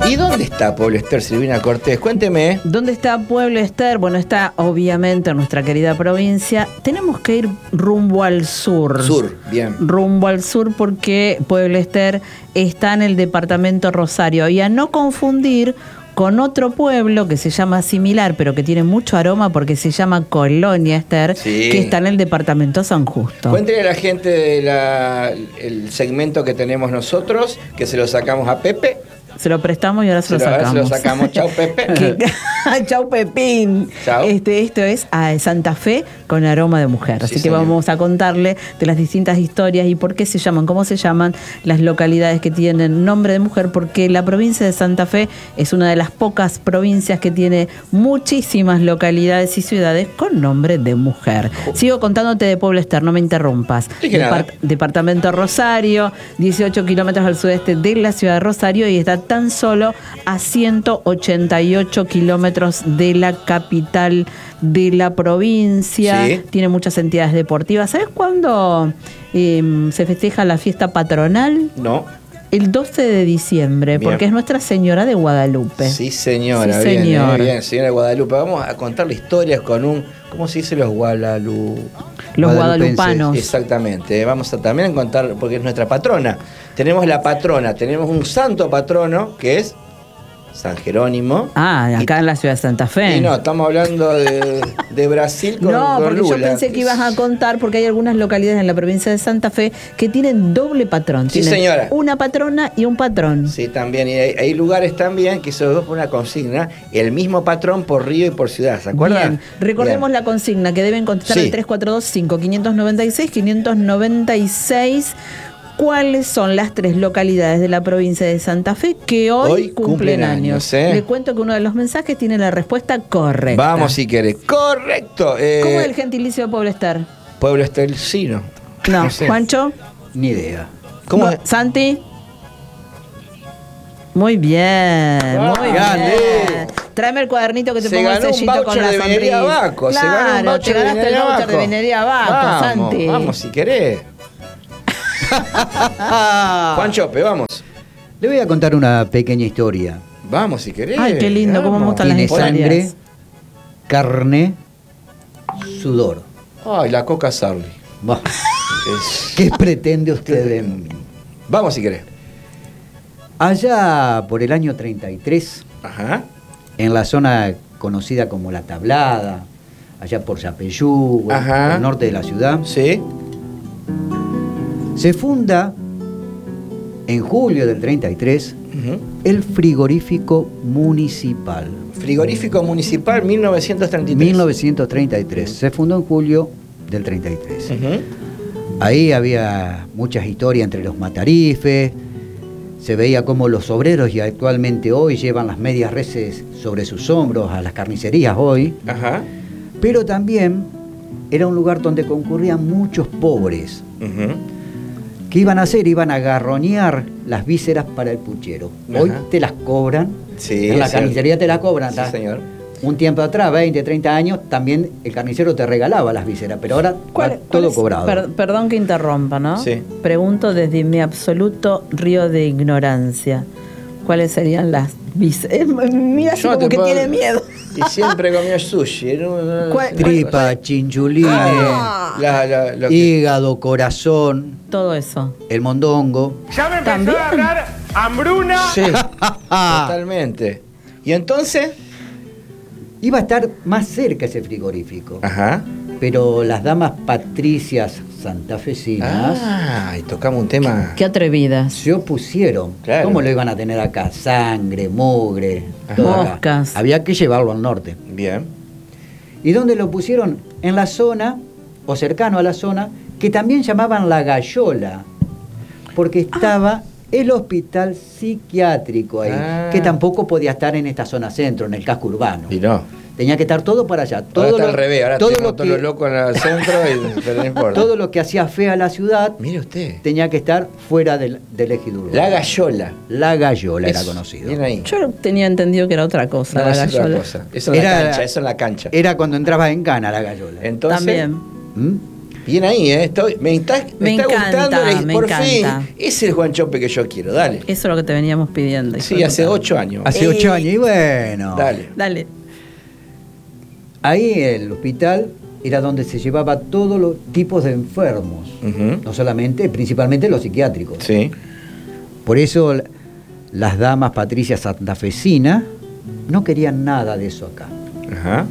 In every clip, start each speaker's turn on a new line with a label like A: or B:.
A: ¿Y dónde está Pueblo Ester, Silvina Cortés? Cuénteme.
B: ¿Dónde está Pueblo Ester? Bueno, está obviamente en nuestra querida provincia. Tenemos que ir rumbo al sur.
A: Sur, bien.
B: Rumbo al sur porque Pueblo Ester está en el departamento Rosario. Y a no confundir con otro pueblo que se llama similar, pero que tiene mucho aroma porque se llama Colonia Ester,
A: Sí.
B: que está en el departamento San Justo.
A: Cuéntele a la gente el segmento que tenemos nosotros, que se lo sacamos a Pepe.
B: Se lo prestamos y ahora se lo
A: ahora
B: sacamos.
A: se lo sacamos. Chau, Pepe.
B: Chau, Pepín.
A: Chau.
B: Esto es a Santa Fe con aroma de mujer. Así
A: Sí,
B: que
A: señor.
B: vamos a contarle de las distintas historias y por qué se llaman, cómo se llaman las localidades que tienen nombre de mujer, porque la provincia de Santa Fe es una de las pocas provincias que tiene muchísimas localidades y ciudades con nombre de mujer. Sigo contándote de Pueblo Ester, no me interrumpas.
A: Dije nada.
B: Departamento Rosario, 18 kilómetros al sudeste de la ciudad de Rosario y está tan solo a 188 kilómetros de la capital de la provincia.
A: Sí.
B: Tiene muchas entidades deportivas. ¿Sabes cuándo se festeja la fiesta patronal?
A: No.
B: El 12 de diciembre,
A: Bien.
B: porque es Nuestra Señora de Guadalupe.
A: Sí, señora.
B: Sí,
A: bien,
B: señor.
A: bien, señora Guadalupe. Vamos a contarle historias con un... ¿Cómo se dice los
B: Los
A: guadalupenses?
B: guadalupanos.
A: Exactamente. Vamos a también contar, porque es nuestra patrona. Tenemos la patrona, tenemos un santo patrono que es San Jerónimo.
B: Acá en la ciudad de Santa Fe.
A: Y no, estamos hablando de Brasil con
B: No, porque
A: Lula.
B: yo pensé que ibas a contar, porque hay algunas localidades en la provincia de Santa Fe que tienen doble patrón.
A: Sí,
B: Tienen
A: señora.
B: una patrona y un patrón.
A: Sí, también. Y hay lugares también que se por una consigna, el mismo patrón por río y por ciudad, ¿se acuerdan?
B: Bien. Recordemos
A: Bien.
B: la consigna que deben contestar
A: Sí.
B: al 3425-596-596. ¿Cuáles son las 3 localidades de la provincia de Santa Fe que hoy cumplen años? Le cuento que uno de los mensajes tiene la respuesta correcta.
A: Vamos si querés. Correcto.
B: ¿Cómo es el gentilicio de Pueblo Ester?
A: Pueblo Estercino.
B: No,
A: sé.
B: Juancho.
C: Ni idea.
A: ¿Cómo
B: No,
A: es?
B: Santi. Muy bien, muy
A: Grande.
B: bien. Tráeme el cuadernito que te
A: Se
B: pongo el
A: ganó un
B: sellito con
A: voucher
B: la
A: de vinería
B: sonrisa.
A: Baco. Se
B: Claro,
A: ganó un voucher
B: te ganaste
A: de
B: el
A: vinería
B: voucher de
A: Baco.
B: vinería Baco,
A: Vamos,
B: Santi.
A: vamos si querés. Juan Chope, vamos.
C: Le voy a contar una pequeña historia.
A: Vamos si querés.
B: Ay, qué lindo, cómo me gustan las
C: Tiene
B: historias.
C: sangre, carne, sudor.
A: Ay, la Coca Sarli.
C: Bah,
A: Es-
C: ¿qué pretende usted de mí?
A: Vamos si querés.
C: Allá por el año 33,
A: Ajá.
C: en la zona conocida como La Tablada, allá por Yapeyú,
A: Ajá.
C: al norte de la ciudad,
A: Sí.
C: se funda en julio del 33
A: Ujú.
C: el frigorífico municipal.
A: Frigorífico Municipal 1933.
C: 1933. Se fundó en julio del 33.
A: Ujú.
C: Ahí había muchas historias entre los matarifes. Se veía cómo los obreros, y actualmente hoy, llevan las medias reses sobre sus hombros a las carnicerías hoy.
A: Ajá.
C: Pero también era un lugar donde concurrían muchos pobres.
A: Ujú.
C: ¿Qué iban a hacer? Iban a garroñar las vísceras para el puchero. Hoy
A: Ajá.
C: te las cobran.
A: Sí,
C: en la
A: es cierto.
C: carnicería te las cobran.
A: Sí,
C: ¿tá?
A: señor.
C: Un tiempo atrás, 20, 30 años, también el carnicero te regalaba las vísceras, pero ahora está todo cobrado.
B: Perdón que interrumpa, ¿no?
A: Sí.
B: Pregunto desde mi absoluto río de ignorancia. ¿Cuáles serían las vísceras? Mira, así
A: Yo no
B: como
A: te
B: que
A: puedo-
B: tiene miedo.
A: Y siempre comió sushi.
B: ¿Cuál-
C: Tripa, chinchulines,
A: Lo que-
C: hígado, corazón,
B: Todo eso.
C: el mondongo.
D: Ya me empezó
B: ¿También?
D: a agarrar hambruna.
A: Sí, totalmente. ¿Y entonces?
C: Iba a estar más cerca ese frigorífico,
A: Ajá.
C: pero las damas patricias santafesinas
A: Y tocamos un tema.
B: Qué atrevidas.
C: se opusieron.
A: Claro.
C: ¿Cómo lo iban a tener acá? Sangre, mugre, todo acá.
B: Moscas.
C: Había que llevarlo al norte.
A: Bien.
C: ¿Y dónde lo pusieron? En la zona, o cercano a la zona, que también llamaban La Gallola, porque estaba el hospital psiquiátrico ahí,
A: Ah.
C: que tampoco podía estar en esta zona centro, en el casco urbano.
A: Y no.
C: Tenía que estar todo para allá.
A: Ahora
C: Todo
A: está
C: lo,
A: al revés. Ahora
C: todo
A: tenemos
C: lo
A: todos los
C: que,
A: locos en el centro, pero no importa.
C: todo lo que hacía fea la ciudad
A: Mire usted.
C: tenía que estar fuera del ejido urbano.
A: La Gallola.
C: La Gallola era
A: Eso,
C: conocido.
A: Bien ahí.
B: Yo tenía entendido que era otra cosa,
A: No,
B: la
A: es otra
B: gallola.
A: cosa. Eso en la
C: Era-
A: cancha, eso en la cancha.
C: Era cuando entrabas en Cana la Gallola.
A: Entonces,
B: También.
C: ¿Mm?
A: Bien ahí, ¿eh? Me está gustando,
B: me
A: por
B: encanta.
A: fin. Ese es el Juan Chope que yo quiero, dale.
B: Eso es lo que te veníamos pidiendo.
A: Sí, hace 8 años.
C: Hace 8 años, y bueno.
B: Dale.
C: Ahí el hospital era donde se llevaba todos los tipos de enfermos, no solamente, principalmente los psiquiátricos.
A: Sí.
C: Por eso las damas patricias santafesinas no querían nada de eso acá.
A: Ajá.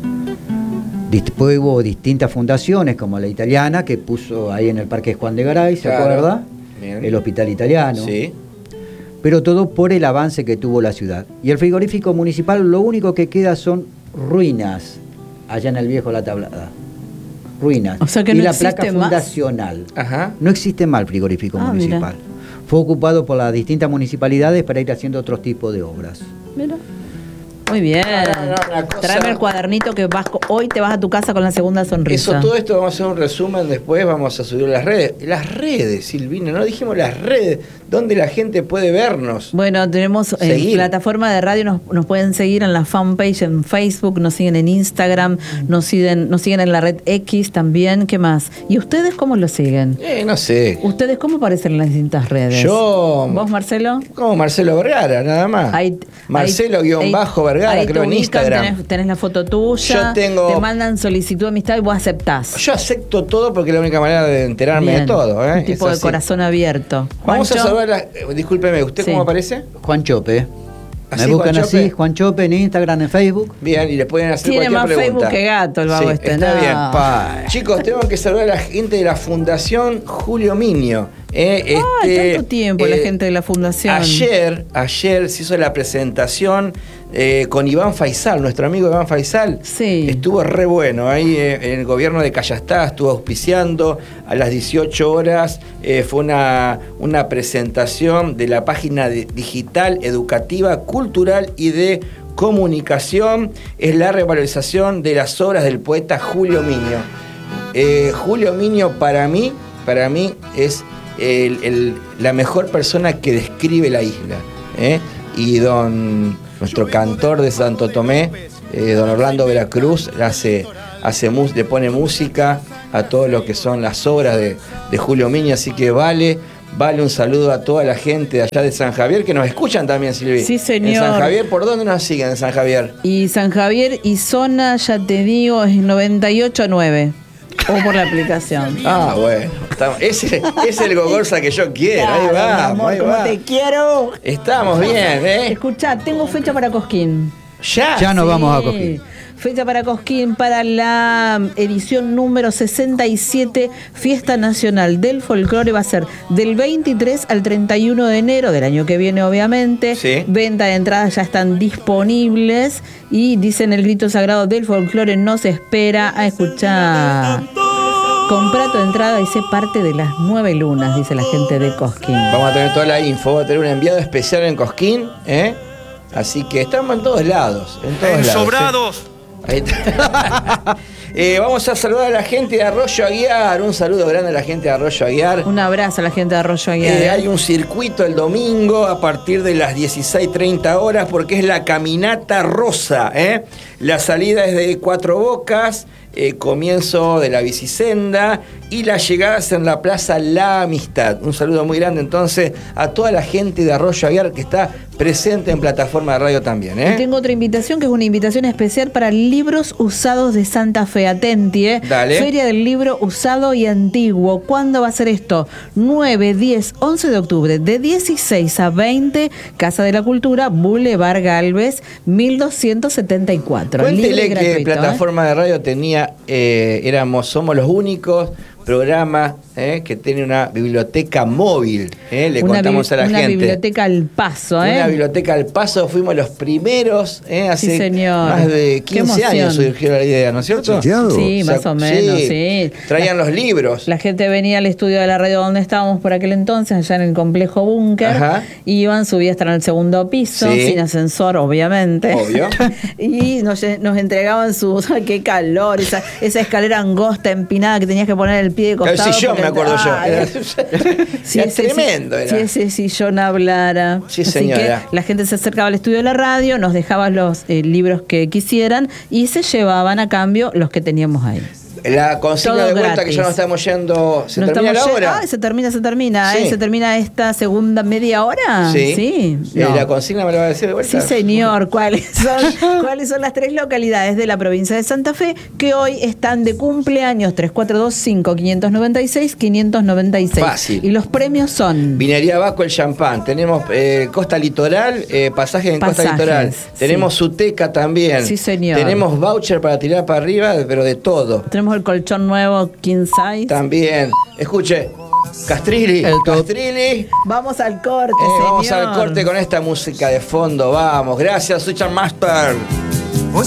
C: Después hubo distintas fundaciones, como la italiana, que puso ahí en el Parque Juan de Garay, ¿se acuerda?
A: Bien.
C: El hospital italiano.
A: Sí.
C: Pero todo por el avance que tuvo la ciudad. Y el frigorífico municipal, lo único que queda son ruinas, allá en el viejo La Tablada. Ruinas.
B: O sea que
C: y
B: no
C: la
B: existe
C: placa
B: más.
C: fundacional.
A: Ajá.
C: No existe más el frigorífico municipal.
B: Mira.
C: Fue ocupado por las distintas municipalidades para ir haciendo otros tipos de obras.
B: Mira. Muy bien.
A: una cosa-
B: Tráeme el cuadernito que hoy te vas a tu casa con la segunda sonrisa.
A: Todo esto vamos a hacer un resumen después, vamos a subir las redes. Las redes, Silvina, no dijimos las redes, donde la gente puede vernos.
B: Bueno, tenemos
A: Seguir.
B: plataforma de radio, nos pueden seguir en la fanpage en Facebook, nos siguen en Instagram, nos siguen en la red X también. ¿Qué más? ¿Y ustedes cómo lo siguen?
A: No sé.
B: ¿Ustedes cómo aparecen en las distintas redes?
A: Yo-
B: ¿Vos, Marcelo?
A: Como Marcelo Vergara, nada más. Marcelo-Vergara,
B: ahí
A: creo
B: te
A: en
B: ubican,
A: Instagram.
B: tenés la foto tuya,
A: Yo tengo-
B: te mandan solicitud de amistad y vos aceptás.
A: Yo acepto todo porque es la única manera de enterarme
B: Bien.
A: de todo.
B: Un tipo
A: Es
B: de
A: así.
B: corazón abierto.
A: Vamos a
B: Juancho,
A: saludar discúlpeme, ¿usted
B: Sí.
A: cómo aparece?
C: Juan Chope.
A: ¿Así,
C: Me buscan
A: Juan
C: así,
A: Chope?
C: Juan Chope en Instagram, en Facebook.
A: Bien, y le pueden hacer
B: Tiene
A: cualquier
B: más
A: pregunta.
B: Facebook que gato el vago
A: Sí,
B: este,
A: está
B: no.
A: bien.
C: Pa.
A: Chicos, tengo que saludar a la gente de la Fundación Julio Minio.
B: Tanto tiempo la gente de la fundación.
A: Ayer se hizo la presentación con Iván Faisal, nuestro amigo Iván Faisal.
B: Sí.
A: Estuvo re bueno. Ahí en el gobierno de Callastá estuvo auspiciando a las 18 horas. Fue una presentación de la página digital, educativa, cultural y de comunicación. Es la revalorización de las obras del poeta Julio Minio. Julio Minio para mí es la mejor persona que describe la isla. Y nuestro cantor de Santo Tomé, don Orlando Veracruz, le pone música a todo lo que son las obras de Julio Minio, así que vale un saludo a toda la gente de allá de San Javier, que nos escuchan también, Silvi.
B: Sí, señor.
A: En San Javier, ¿por dónde nos siguen en San Javier?
B: Y San Javier y zona, ya te digo, es 98.9. O por la aplicación.
A: Ah, bueno. Ese es el Gogorza que yo quiero. Ahí
B: Claro, mi
A: va,
B: amor,
A: ahí
B: ¿cómo
A: va.
B: te quiero?
A: Estamos bien,
B: Escuchá, tengo fecha para Cosquín.
C: Ya nos vamos a Cosquín.
B: Fecha para Cosquín para la edición número 67, Fiesta Nacional del Folclore. Va a ser del 23 al 31 de enero del año que viene, obviamente.
A: Sí.
B: Venta de entradas ya están disponibles. Y dicen el grito sagrado del folclore: no se espera a escuchar. Comprá tu entrada y sé parte de las 9 lunas, dice la gente de Cosquín.
A: Vamos a tener toda la info. Vamos a tener un enviado especial en Cosquín. Así que estamos en todos lados. En todos lados.
D: ¡Sobrados!
A: Ahí está. Vamos a saludar a la gente de Arroyo Aguiar. Un saludo grande a la gente de Arroyo Aguiar.
B: Un abrazo a la gente de Arroyo Aguiar.
A: Hay un circuito el domingo a partir de las 16:30 horas porque es la Caminata Rosa. La salida es de Cuatro Bocas, comienzo de la Bicisenda y la llegada es en la Plaza La Amistad. Un saludo muy grande entonces a toda la gente de Arroyo Aguiar que está presente en plataforma de radio también.
B: Y tengo otra invitación que es una invitación especial para libros usados de Santa Fe. Atenti,
A: Dale.
B: Feria del Libro Usado y Antiguo. ¿Cuándo va a ser esto? 9, 10, 11 de octubre, de 16 a 20, Casa de la Cultura, Boulevard Galvez, 1274. Libre y
A: Cuéntele que
B: gratuito,
A: plataforma de radio tenía, somos los únicos programas que tiene una biblioteca móvil. Le contamos a la
B: una
A: gente.
B: biblioteca al paso,
A: Una biblioteca al paso, fuimos los primeros, hace
B: Sí, señor.
A: más de
B: Qué
A: 15 años
B: emoción.
A: surgió la idea, ¿no es cierto?
B: Sí, más o menos, sí.
A: Traían los libros.
B: La gente venía al estudio de la radio donde estábamos por aquel entonces, allá en el complejo Búnker,
A: Ajá.
B: y iban, subía hasta en el segundo piso,
A: Sí.
B: sin ascensor, obviamente.
A: Obvio.
B: Y nos entregaban ¡ay, qué calor! Esa escalera angosta, empinada, que tenías que poner el pie de costado.
A: El sillón,
B: porque-
A: me acuerdo yo.
B: ¡Ay!
A: Era tremendo.
B: Si ese sillón hablara.
A: Sí,
B: Así
A: señora.
B: que la gente se acercaba al estudio de la radio, nos dejaba los libros que quisieran y se llevaban a cambio los que teníamos ahí.
A: La consigna
B: Todo
A: de vuelta
B: gratis.
A: que ya nos estamos yendo. ¿Se
B: ¿No
A: termina la
B: estamos
A: hora?
B: se termina.
A: Sí.
B: ¿Se termina esta segunda media hora?
A: Sí.
B: No.
A: ¿La consigna me la va a decir de vuelta?
B: Sí, señor. ¿Cuáles son las 3 localidades de la provincia de Santa Fe que hoy están de cumpleaños? 3425-596-596.
A: Fácil.
B: Y los premios son...
A: Vinería Vasco, el champán. Tenemos Costa Litoral, pasajes en Costa
B: Pasajes,
A: Litoral.
B: sí.
A: Tenemos Suteca también.
B: Sí, señor.
A: Tenemos voucher para tirar para arriba, pero de todo.
B: Tenemos el colchón nuevo King Size.
A: También. Escuche, Castrilli. Castrilli.
B: Vamos al corte, señor.
A: Vamos al corte con esta música de fondo. Vamos. Gracias, Switcher Master.